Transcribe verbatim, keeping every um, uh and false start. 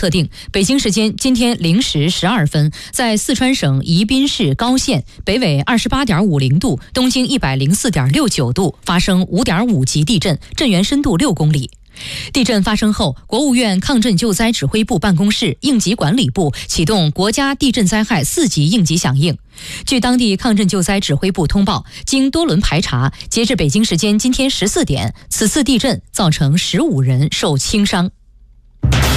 测定，北京时间今天零时十二分，在四川省宜宾市高县北纬二十八点五零度、东经一百零四点六九度发生五点五级地震，震源深度六公里。地震发生后，国务院抗震救灾指挥部办公室、应急管理部启动国家地震灾害四级应急响应。据当地抗震救灾指挥部通报，经多轮排查，截至北京时间今天十四点，此次地震造成十五人受轻伤。